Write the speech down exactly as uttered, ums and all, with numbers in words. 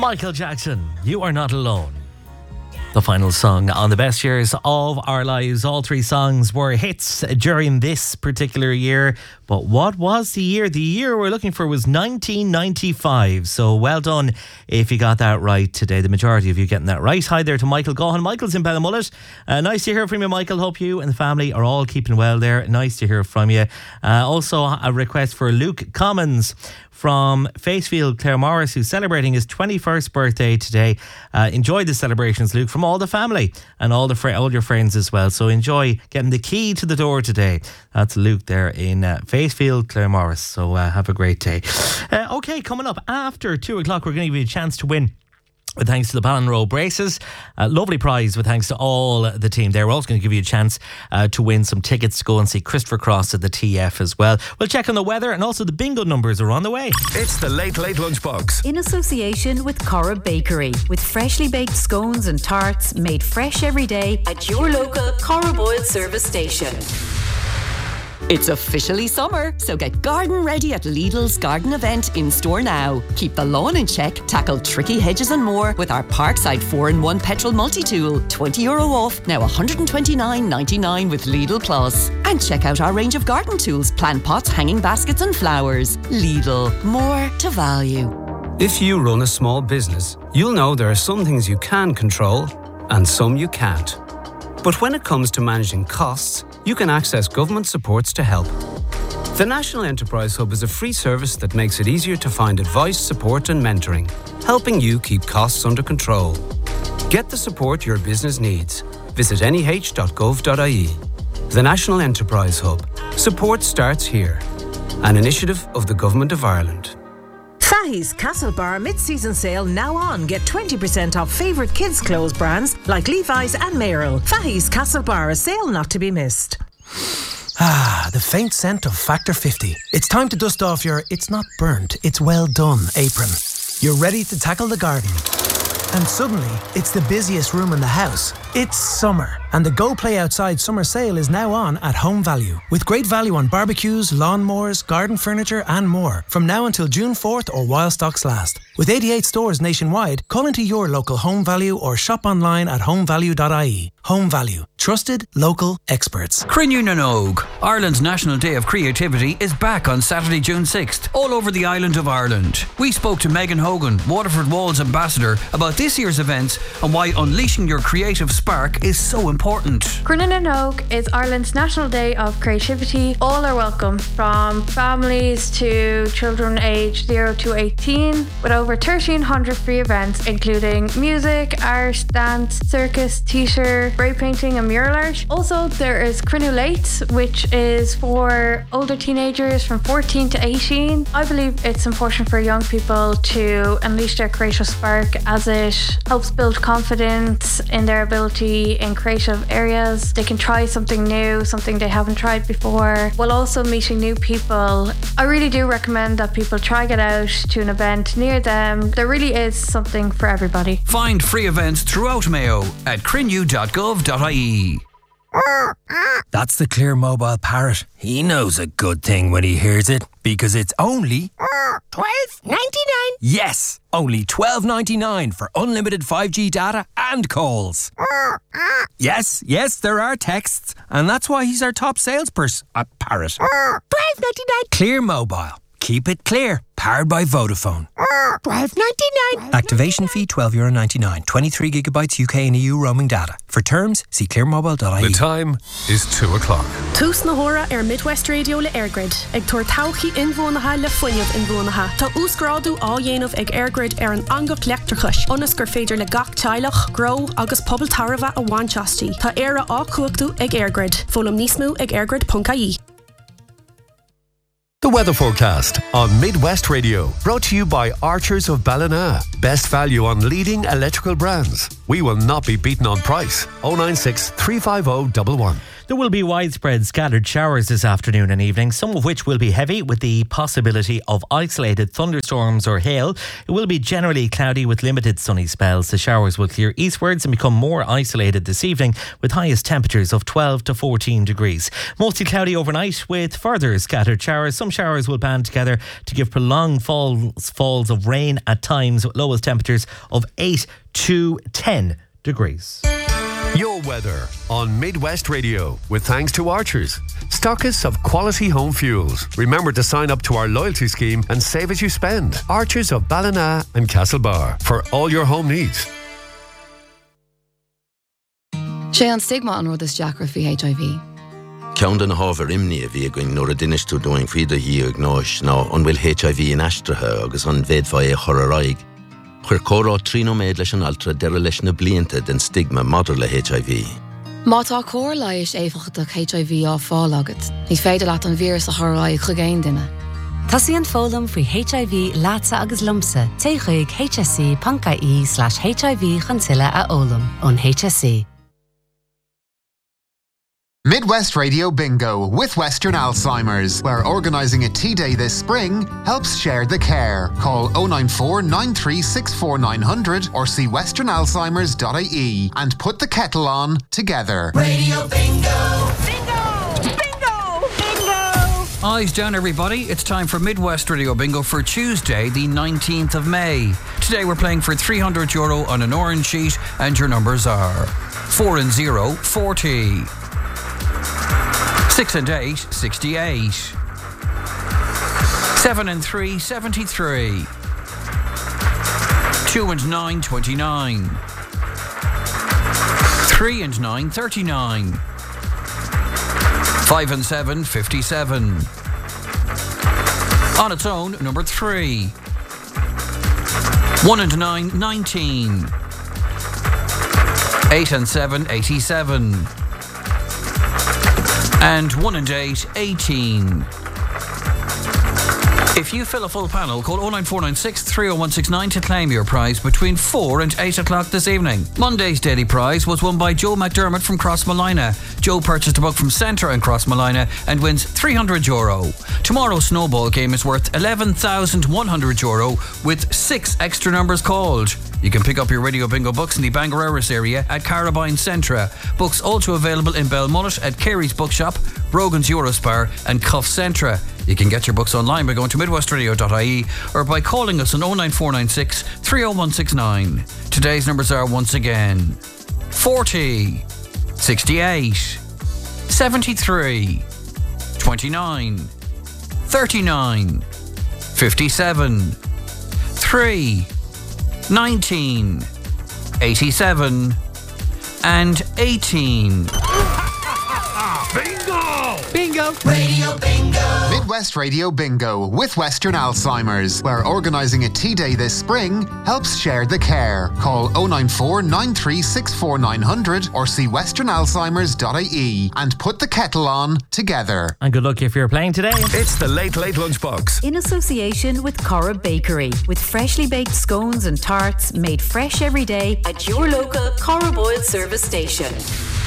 Michael Jackson, You Are Not Alone. The final song on the best years of our lives. All three songs were hits during this particular year. But what was the year? The year we're looking for was nineteen ninety-five. So well done if you got that right today. The majority of you getting that right. Hi there to Michael Gaughan. Michael's in Ballamullet. Uh, nice to hear from you, Michael. Hope you and the family are all keeping well there. Nice to hear from you. Uh, also, a request for Luke Commons from Facefield, Claremorris, who's celebrating his twenty-first birthday today. Uh, enjoy the celebrations, Luke, from all the family and all the fr- all your friends as well. So enjoy getting the key to the door today. That's Luke there in uh, Facefield, Claremorris. So uh, have a great day. Uh, okay, coming up after two o'clock, we're going to give you a chance to win. With thanks to the Ballon Row braces. Uh, lovely prize with thanks to all the team there. We're also going to give you a chance uh, to win some tickets to go and see Christopher Cross at the T F as well. We'll check on the weather, and also the bingo numbers are on the way. It's the Late Late Lunchbox. In association with Cora Bakery, with freshly baked scones and tarts made fresh every day at your local Cora Boyle service station. It's officially summer, so get garden ready at Lidl's garden event in store now. Keep the lawn in check, tackle tricky hedges and more with our Parkside four in one petrol multi-tool. twenty euro off, now one hundred twenty-nine ninety-nine with Lidl Plus. And check out our range of garden tools, plant pots, hanging baskets and flowers. Lidl, more to value. If you run a small business, you'll know there are some things you can control and some you can't. But when it comes to managing costs, you can access government supports to help. The National Enterprise Hub is a free service that makes it easier to find advice, support and mentoring, helping you keep costs under control. Get the support your business needs. Visit N E H dot gov dot I E. The National Enterprise Hub. Support starts here. An initiative of the Government of Ireland. Fahey's Castlebar mid-season sale now on. Get twenty percent off favourite kids' clothes brands like Levi's and Merrill. Fahey's Castlebar, a sale not to be missed. Ah, the faint scent of Factor fifty. It's time to dust off your "it's not burnt, it's well done" apron. You're ready to tackle the garden. And suddenly, it's the busiest room in the house. It's summer, and the Go Play Outside summer sale is now on at Home Value. With great value on barbecues, lawnmowers, garden furniture and more. From now until June fourth or while stocks last. With eighty-eight stores nationwide, call into your local Home Value or shop online at home value dot I E. Home Value. Trusted, local experts. Crinnew na nÓg, Ireland's National Day of Creativity, is back on Saturday, June sixth, all over the island of Ireland. We spoke to Megan Hogan, Waterford Walls ambassador, about this year's events and why unleashing your creative spark is so important. Crinnew na nÓg is Ireland's National Day of Creativity. All are welcome, from families to children aged zero to eighteen, with over thirteen hundred free events including music, art, dance, circus, t-shirt, spray painting and mural art. Also, there is Crinnew Late, which is for older teenagers from fourteen to eighteen. I believe it's important for young people to unleash their creative spark, as it helps build confidence in their ability in creative areas. They can try something new, something they haven't tried before, while also meeting new people. I really do recommend that people try get out to an event near them. There really is something for everybody. Find free events throughout Mayo at crinnew dot gov dot I E. That's the Clear Mobile parrot. He knows a good thing when he hears it, because it's only twelve ninety-nine. Yes, only twelve ninety-nine for unlimited five G data and calls. Yes, yes, there are texts, and that's why he's our top salesperson at Parrot. twelve ninety-nine. Clear Mobile. Keep it clear. Powered by Vodafone. twelve ninety-nine. Activation fee twelve euro ninety-nine. twenty-three gigabytes U K and E U roaming data. For terms, see clear mobile dot I E. The time is two o'clock. Tús na hora ar Midwest Radio le Airgrid. Ag tuair tauchaí inbhuanaithe le foiineamh inbhuanaithe. Tá úscrádú á dhéanamh ag Airgrid ar an angach leachtarchais. Ionas gur féidir le gach teilech, grow agus pobl tarbha a bhainteastí. Tá éire á cuachtú ag Airgrid. Fólam níos mú ag airgrid dot I E. The weather forecast on Midwest Radio, brought to you by Archers of Ballina. Best value on leading electrical brands. We will not be beaten on price. oh nine six, three five oh, one one. There will be widespread scattered showers this afternoon and evening, some of which will be heavy with the possibility of isolated thunderstorms or hail. It will be generally cloudy with limited sunny spells. The showers will clear eastwards and become more isolated this evening with highest temperatures of twelve to fourteen degrees. Mostly cloudy overnight with further scattered showers, some showers will band together to give prolonged falls, falls of rain at times with lowest temperatures of eight to ten degrees. Your weather on Midwest Radio with thanks to Archers, stockists of quality home fuels. Remember to sign up to our loyalty scheme and save as you spend. Archers of Ballina and Castlebar for all your home needs. Sé an stigma an rud is deacra fi H I V. Ceann den hábhar imní a bhí going nuair a dinistú doing faoide hí ag náis ná an bhfuil H I V in aistrithe agus an bhéadfá é chur a raig. Chuir córá trínoméid leis an altra deire leis na blianta den stigma madidir le H I V. Má tá cór leiis éifeachtach H I V á fáil agat, ní féidir leat an vírus a chorráid chugéin duine. Tasí an fólam faoi H I V lása agus lumsa, téigh H S C panca.í slash H I V chantilla a ólam on H S C. Midwest Radio Bingo with Western Alzheimer's, where organising a tea day this spring helps share the care. Call oh nine four, nine three six four, nine hundred or see western alzheimers dot I E and put the kettle on together. Radio Bingo! Bingo! Bingo! Bingo! Eyes down, everybody. It's time for Midwest Radio Bingo for Tuesday, the nineteenth of May. Today we're playing for three hundred euro on an orange sheet, and your numbers are four and zero, forty. Six and eight, sixty-eight. Seven and three, seventy-three. Two and nine, twenty-nine. Three and nine, thirty-nine. Five and seven, fifty-seven. On its own, number three. One and nine, nineteen. Eight and seven, eighty-seven. And one and eight, eighteen. If you fill a full panel, call oh nine four nine six, three oh one six nine to claim your prize between four and eight o'clock this evening. Monday's daily prize was won by Joe McDermott from Crossmolina. Joe purchased a book from Centre and Crossmolina and wins three hundred euro. Tomorrow's snowball game is worth eleven thousand one hundred euro with six extra numbers called. You can pick up your Radio Bingo books in the Bangor Erris area at Carabine Centra. Books also available in Belmullet at Carey's Bookshop, Brogan's Eurospar and Cuff Centra. You can get your books online by going to midwest radio dot I E or by calling us on oh nine four nine six, three oh one six nine. Today's numbers are once again forty, sixty-eight, seventy-three, twenty-nine, thirty-nine, fifty-seven, three, nineteen, eighty-seven, and eighteen. Bingo! Bingo! Radio Bingo! Midwest Radio Bingo with Western Alzheimer's, where organising a tea day this spring helps share the care. Call oh nine four, nine three six four, nine hundred or see western alzheimers dot I E and put the kettle on together. And good luck if you're playing today. It's the Late Late Lunchbox. In association with Cora Bakery, with freshly baked scones and tarts made fresh every day at your local Cora Boyle service station.